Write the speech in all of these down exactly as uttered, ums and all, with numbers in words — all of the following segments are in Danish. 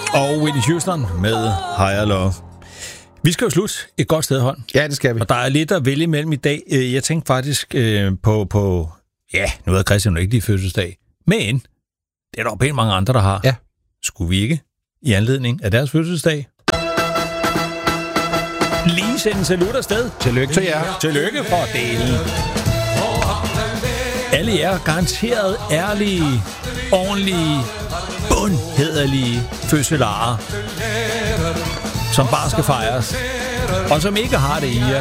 Og Whitney Houston med Higher Love. Vi skal jo slutte et godt sted, Holm. Ja, det skal vi. Og der er lidt at vælge imellem i dag. Jeg tænkte faktisk øh, på, på... Ja, nu er Christian jo ikke lige fødselsdag. Men det er der jo pænt mange andre, der har. Ja. Skulle vi ikke i anledning af deres fødselsdag lige sende en salut afsted? Tillykke til jer. Tillykke for delen. Alle jer garanteret ærlige, ordentlige, bundhederlige fødselarer, som bare skal fejres, og som ikke har det i jer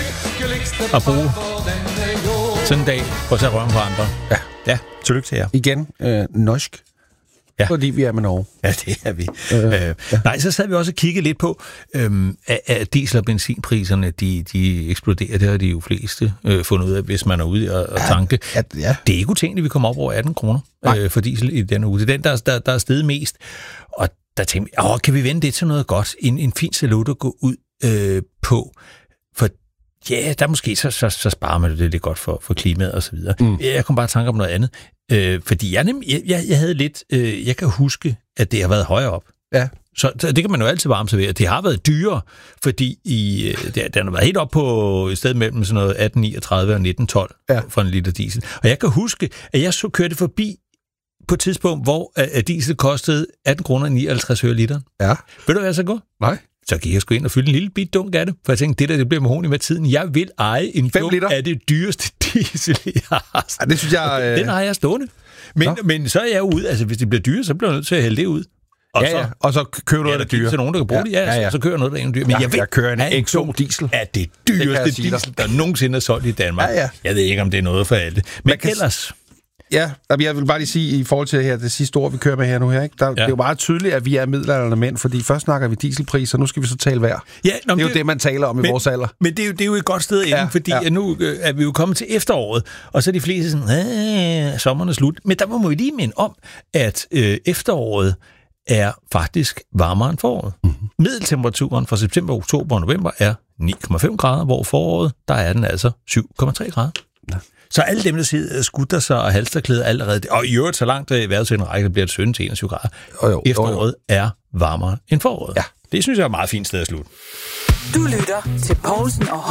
at bruge sådan en dag på at tage røven på andre. Ja. Ja, tillykke til jer. Igen, øh, norsk. Ja. Fordi vi er med Norge. Ja, det er vi. Øh, øh, ja. Nej, så sad vi også og kiggede lidt på, øhm, at, at diesel- og benzinpriserne, de, de eksploderer. Det har de jo fleste øh, fundet ud af, hvis man er ude og, og tanke. Ja, ja. Det er ikke utænkeligt, at vi kommer op over atten kroner øh, for diesel i denne uge. Det er den, der, der, der er steget mest. Og der tænkte vi, åh, kan vi vende det til noget godt? En, en fin salut at gå ud øh, på. For ja, der måske, så, så, så sparer man det lidt godt for, for klimaet og så videre. Mm. Jeg kom bare i tanke om noget andet. Øh, fordi jeg, nem, jeg, jeg havde lidt... Øh, jeg kan huske, at det har været højere op. Ja. Så, så det kan man jo altid varme sig ved. Det har været dyrere, fordi i, øh, det, det har været helt op på et sted mellem sådan noget atten niogtredive og nitten tolv ja. For en liter diesel. Og jeg kan huske, at jeg så kørte forbi på et tidspunkt, hvor at diesel kostede atten kroner nioghalvtreds øre literen. Ja. Ved du, hvad jeg så går? Nej. Så gik jeg sgu ind og fylde en lille bit dunk af det, for jeg tænkte, det der, det bliver mahogni med tiden. Jeg vil eje en dunk liter af det dyreste diesel, jeg har. Ja, det synes jeg... Øh... Den har jeg stående. Men, men så er jeg ude, altså hvis det bliver dyre, så bliver jeg nødt til at hælde det ud. Og, ja, så, ja. og så kører noget af det dyre. Så nogen, der kan bruge ja, det, ja, ja, ja. Så kører noget, der er en dyr. Men ja, jeg, ved, jeg kører en Exxon diesel. Er det dyreste det diesel, der nogensinde er solgt i Danmark. Ja, ja. Jeg ved ikke, om det er noget for alle. Men kan... ellers... Ja, jeg vil bare lige sige, i forhold til her, det sidste ord, vi kører med her nu her, ikke? Der, ja. Det er jo meget tydeligt, at vi er middelaldrende mænd, fordi først snakker vi dieselpriser, nu skal vi så tale vejr. Ja, nå, det er jo det, det, man taler om men, i vores alder. Men det er jo, det er jo et godt sted inden, ja, fordi ja. nu øh, er vi jo kommet til efteråret, og så er de fleste sådan, sommeren er slut. Men der må vi lige minde om, at øh, efteråret er faktisk varmere end foråret. Mm-hmm. Middeltemperaturen fra september, oktober og november er ni komma fem grader, hvor foråret, der er den altså syv komma tre grader. Ja. Så alle dem, der sidder, skutter sig og halsterklæder allerede, og i øvrigt så langt i vejrudsigten række, bliver det sytten til enogtyve grader. Jo, jo, efteråret jo, jo. er varmere end foråret. Ja. Det synes jeg er et meget fint sted at slutte. Du lytter til Poulsen og